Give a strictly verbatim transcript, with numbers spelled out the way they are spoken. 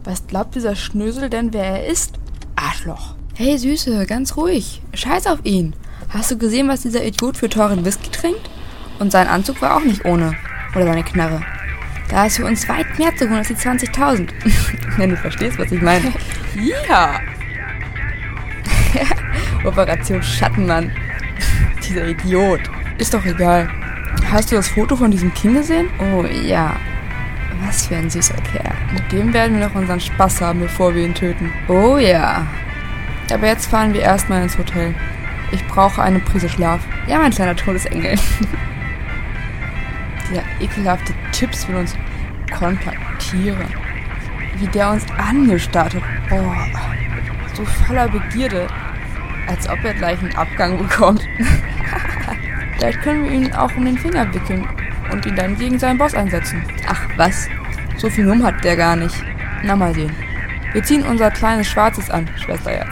Was glaubt dieser Schnösel denn, wer er ist? Arschloch. Hey Süße, ganz ruhig. Scheiß auf ihn. Hast du gesehen, was dieser Idiot für teuren Whisky trinkt? Und sein Anzug war auch nicht ohne. Oder seine Knarre. Da ist für uns weit mehr zu holen als die zwanzigtausend. Wenn du verstehst, was ich meine. Ja. Operation Schattenmann. Dieser Idiot. Ist doch egal. Hast du das Foto von diesem King gesehen? Oh ja. Was für ein süßer Kerl. Mit dem werden wir noch unseren Spaß haben, bevor wir ihn töten. Oh ja. Aber jetzt fahren wir erstmal ins Hotel. Ich brauche eine Prise Schlaf. Ja, mein kleiner Todesengel. Dieser ekelhafte Chips will uns kontaktieren. Wie der uns angestarrt hat. Oh, so voller Begierde. Als ob er gleich einen Abgang bekommt. Vielleicht können wir ihn auch um den Finger wickeln und ihn dann gegen seinen Boss einsetzen. Ach was, so viel Mumm hat der gar nicht. Na, mal sehen. Wir ziehen unser kleines Schwarzes an, Schwesterherz.